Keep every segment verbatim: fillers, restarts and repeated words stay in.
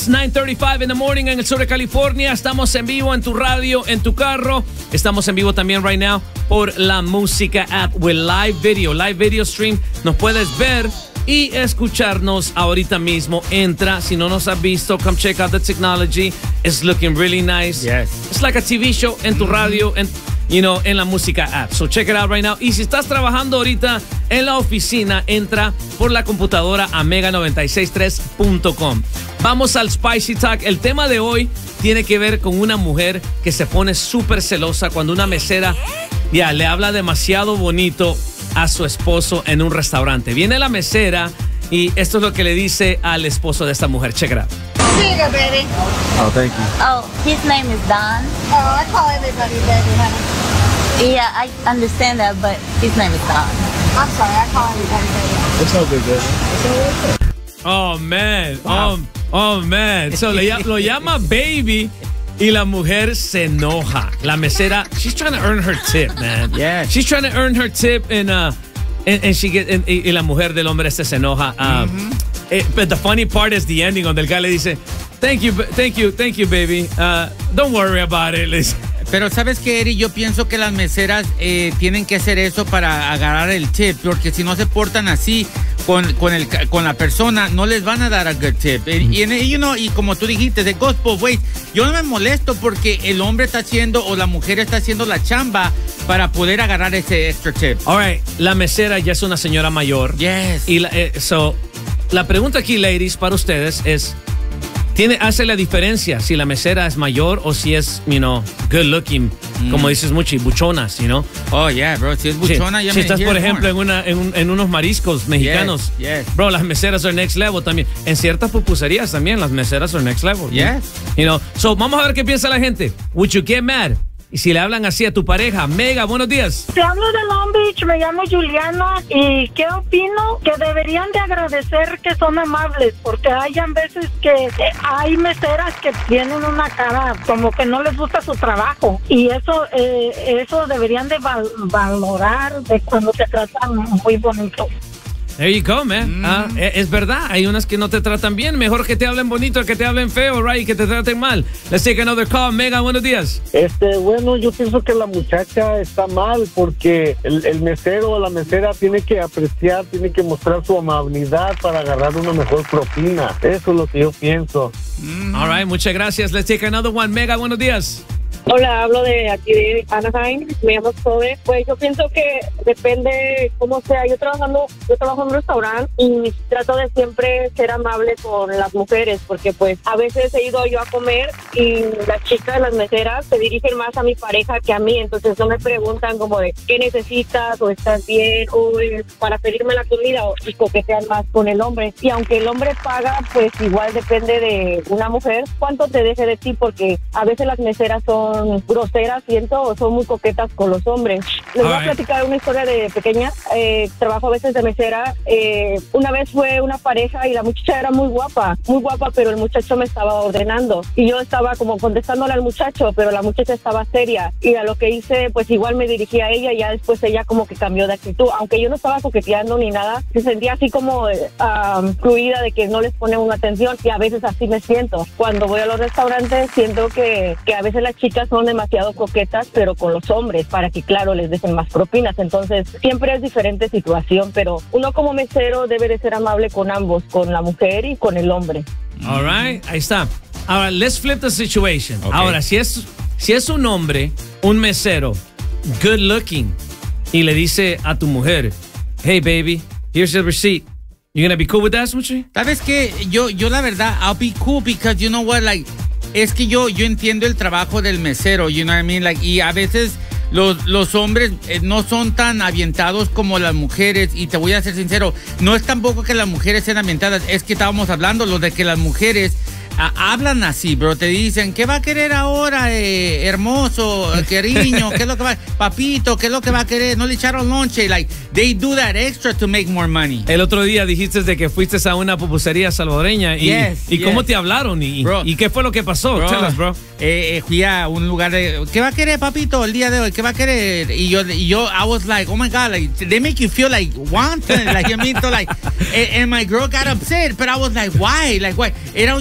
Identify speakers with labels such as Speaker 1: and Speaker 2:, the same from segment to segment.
Speaker 1: It's nine thirty-five in the morning en el sur de California. Estamos en vivo en tu radio, en tu carro. Estamos en vivo también right now por la música app with live video, live video stream. Nos puedes ver y escucharnos ahorita mismo. Entra, si no nos has visto, come check out the technology. It's looking really nice.
Speaker 2: Yes.
Speaker 1: It's like a T V show en tu radio, en, you know, en la música app. So check it out right now. Y si estás trabajando ahorita en la oficina, entra por la computadora a mega noventa y seis tres punto com. Vamos al Spicy Talk. El tema de hoy tiene que ver con una mujer que se pone súper celosa cuando una mesera ya le habla demasiado bonito a su esposo en un restaurante. Viene la mesera y esto es lo que le dice al esposo de esta mujer. Check it out.
Speaker 3: Here you go, baby.
Speaker 4: Oh, thank you.
Speaker 3: Oh, his name is Don. Oh, I call everybody baby, honey. Yeah, I understand that, but his name is Don. I'm sorry, I call everybody baby.
Speaker 4: It's no big deal. It's all right.
Speaker 1: Oh, man.
Speaker 2: Wow.
Speaker 1: Oh, oh, man. So le, lo llama baby y la mujer se enoja. La mesera, she's trying to earn her tip, man.
Speaker 2: Yeah.
Speaker 1: She's trying to earn her tip and, uh, and, and she get, and, y la mujer del hombre este se enoja. Uh, mm-hmm. it, but the funny part is the ending donde el guy le dice, thank you, thank you, thank you, baby. Uh, don't worry about it. Le dice.
Speaker 2: Pero ¿sabes qué, Eri? Yo pienso que las meseras eh, tienen que hacer eso para agarrar el tip, porque si no se portan así con, con, el, con la persona, no les van a dar a good tip. Y, y, you know, y como tú dijiste, de goes both ways. Yo no me molesto porque el hombre está haciendo o la mujer está haciendo la chamba para poder agarrar ese extra tip.
Speaker 1: All right, la mesera ya es una señora mayor.
Speaker 2: Yes.
Speaker 1: Y la, eh, so, la pregunta aquí, ladies, para ustedes es, ¿tiene, hace la diferencia si la mesera es mayor o si es, you know, good looking, mm. como dices mucho, y buchonas, you know?
Speaker 2: Oh, yeah, bro. Si es buchona,
Speaker 1: sí.
Speaker 2: ya
Speaker 1: Si
Speaker 2: me
Speaker 1: estás, por ejemplo, en, una, en, un, en unos mariscos mexicanos,
Speaker 2: yes, yes.
Speaker 1: bro, las meseras son next level también. En ciertas pupuserías también, las meseras son next level.
Speaker 2: Yes.
Speaker 1: You know? So, vamos a ver qué piensa la gente. Would you get mad? Y si le hablan así a tu pareja, Mega, buenos días.
Speaker 5: Te hablo de Long Beach, me llamo Juliana y ¿qué opino? Que deberían de agradecer que son amables, porque hayan veces que eh, hay meseras que tienen una cara como que no les gusta su trabajo y eso eh, eso deberían de val valorar de cuando te tratan muy bonito.
Speaker 1: There you go, man. Mm. Ah, es verdad, hay unas que no te tratan bien. Mejor que te hablen bonito que te hablen feo, right? Y que te traten mal. Let's take another call. Mega, buenos días.
Speaker 6: Este, bueno, yo pienso que la muchacha está mal porque el, el mesero o la mesera tiene que apreciar, tiene que mostrar su amabilidad para agarrar una mejor propina. Eso es lo que yo pienso.
Speaker 1: Mm. All right, muchas gracias. Let's take another one. Mega, buenos días.
Speaker 7: Hola, hablo de aquí de Anaheim, me llamo Zoe. Pues yo pienso que depende cómo sea. Yo trabajando, yo trabajo en un restaurante y trato de siempre ser amable con las mujeres, porque pues a veces he ido yo a comer y las chicas, las meseras, se dirigen más a mi pareja que a mí, entonces no me preguntan como de qué necesitas o estás bien o para pedirme la comida o, y coquetean más con el hombre. Y aunque el hombre paga, pues igual depende de una mujer cuánto te deje de ti, porque a veces las meseras son groseras, siento, o son muy coquetas con los hombres. Les voy a platicar una historia de pequeña. Eh, trabajo a veces de mesera. Eh, una vez fue una pareja y la muchacha era muy guapa, muy guapa, pero el muchacho me estaba ordenando. Y yo estaba como contestándole al muchacho, pero la muchacha estaba seria. Y a lo que hice, pues igual me dirigí a ella y ya después ella como que cambió de actitud. Aunque yo no estaba coqueteando ni nada, se sentía así como um, fluida de que no les pone una atención y a veces así me siento. Cuando voy a los restaurantes siento que, que a veces las chicas son demasiado coquetas, pero con los hombres, para que, claro, les dejen más propinas. Entonces, siempre es diferente situación, pero uno como mesero debe de ser amable con ambos, con la mujer y con el hombre.
Speaker 1: All right, ahí está. Ahora, let's flip the situation.
Speaker 2: Okay.
Speaker 1: Ahora, si es, si es un hombre, un mesero, good looking, y le dice a tu mujer, hey, baby, here's the receipt. You gonna be cool with that, Smoochie?
Speaker 2: ¿Sabes qué? Yo, yo la verdad, I'll be cool because you know what, like, es que yo, yo entiendo el trabajo del mesero, you know what I mean? Like, y a veces los, los hombres eh, no son tan avientados como las mujeres, y te voy a ser sincero, no es tampoco que las mujeres sean avientadas, es que estábamos hablando lo de que las mujeres a, hablan así, bro, te dicen, ¿qué va a querer ahora, eh, hermoso, cariño? ¿Qué es lo que va, papito, qué es lo que va a querer? No le echaron lonche, like, they do that extra to make more money.
Speaker 1: El otro día dijiste de que fuiste a una pupusería salvadoreña y,
Speaker 2: yes,
Speaker 1: y
Speaker 2: yes.
Speaker 1: ¿Cómo te hablaron? Y,
Speaker 2: bro,
Speaker 1: ¿Y qué fue lo que pasó?
Speaker 2: Bro,
Speaker 1: Tell us, bro.
Speaker 2: Eh, eh, fui a un lugar de, ¿qué va a querer, papito, el día de hoy? ¿Qué va a querer? Y yo, y yo, I was like, oh my God, like, they make you feel like wanted, like, you mean, like, and, and my girl got upset, but I was like, why? Like, why? Era una señora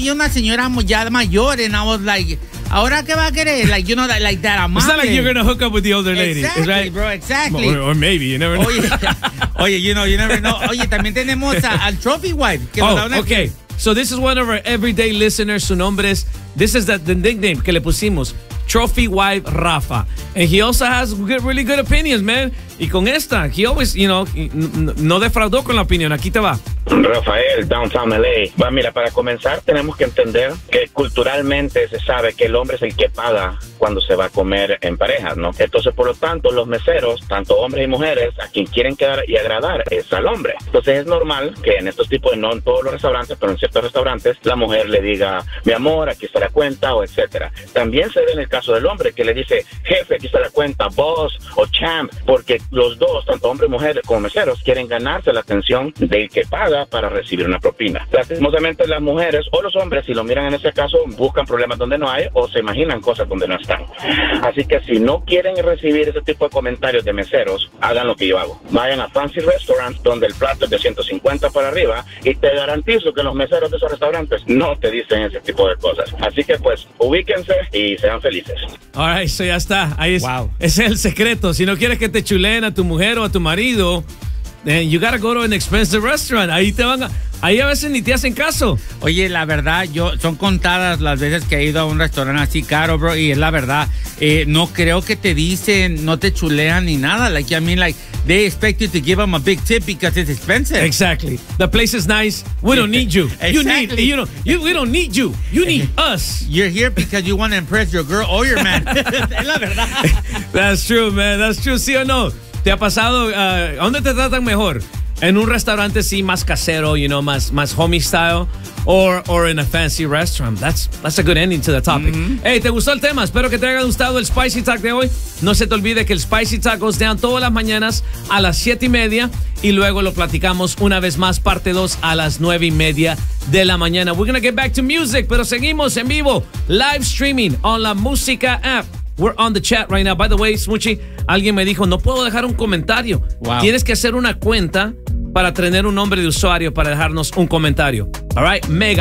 Speaker 2: señora ya mayor, and I was like, ¿ahora qué va a querer? Like, you know, that, like that amable.
Speaker 1: It's not like you're going to hook up with the older lady.
Speaker 2: Exactly,
Speaker 1: right?
Speaker 2: bro, exactly.
Speaker 1: Or, or maybe, you never know.
Speaker 2: Oye, oye, you know, you never know. Oye, también tenemos a, al Trophy Wife. Que nos da
Speaker 1: Oh,
Speaker 2: una-
Speaker 1: okay. So this is one of our everyday listeners. Su nombre es, this is the, the nickname que le pusimos, Trophy Wife Rafa. And he also has good, really good opinions, man. Y con esta, he always, you know, no defraudó con la opinión. Aquí te va.
Speaker 8: Rafael, Downtown L A. Va, mira, para comenzar tenemos que entender que culturalmente se sabe que el hombre es el que paga cuando se va a comer en pareja, ¿no? Entonces, por lo tanto, los meseros, tanto hombres y mujeres, a quien quieren quedar y agradar es al hombre. Entonces, es normal que en estos tipos, no en todos los restaurantes, pero en ciertos restaurantes, la mujer le diga, mi amor, aquí está la cuenta, o etcétera. También se ve en el caso del hombre que le dice, jefe, aquí está la cuenta, boss o champ, porque los dos, tanto hombre y mujer como meseros, quieren ganarse la atención del que paga para recibir una propina. Lastimosamente las mujeres o los hombres, si lo miran en ese caso, buscan problemas donde no hay o se imaginan cosas donde no están. Así que si no quieren recibir ese tipo de comentarios de meseros, hagan lo que yo hago. Vayan a fancy restaurants donde el plato es de ciento cincuenta para arriba y te garantizo que los meseros de esos restaurantes no te dicen ese tipo de cosas. Así que pues ubíquense y sean felices.
Speaker 1: All right, so ya está. Ahí es,
Speaker 2: Wow.
Speaker 1: ese es el secreto. Si no quieres que te chuleen a tu mujer o a tu marido, then you gotta go to an expensive restaurant. Ahí te van a, ahí a veces ni te hacen caso.
Speaker 2: Oye, la verdad, yo son contadas las veces que he ido a un restaurante así caro, bro, y es la verdad, eh, no creo que te dicen, no te chulean ni nada. Like, I mean, like, they expect you to give them a big tip because it's expensive.
Speaker 1: Exactly. The place is nice. We don't need you. You need,
Speaker 2: Exactly.
Speaker 1: you know, you, we don't need you. You need us.
Speaker 2: You're here because you want to impress your girl or your man. Es la verdad.
Speaker 1: That's true, man. That's true. ¿Sí o no? ¿Te ha pasado? Uh, ¿A dónde te tratan mejor? ¿En un restaurante sí más casero, you know, más, más homie style? Or, or in a fancy restaurant? That's, that's a good ending to the topic. Mm-hmm. Hey, ¿te gustó el tema? Espero que te haya gustado el Spicy Talk de hoy. No se te olvide que el Spicy Talk goes down todas las mañanas a las siete y media y luego lo platicamos una vez más, parte dos, a las nueve y media de la mañana. We're gonna get back to music, pero seguimos en vivo, live streaming on la Música app. We're on the chat right now. By the way, Smoochie, alguien me dijo, no puedo dejar un comentario.
Speaker 2: Wow.
Speaker 1: Tienes que hacer una cuenta para tener un nombre de usuario para dejarnos un comentario. All right, Mega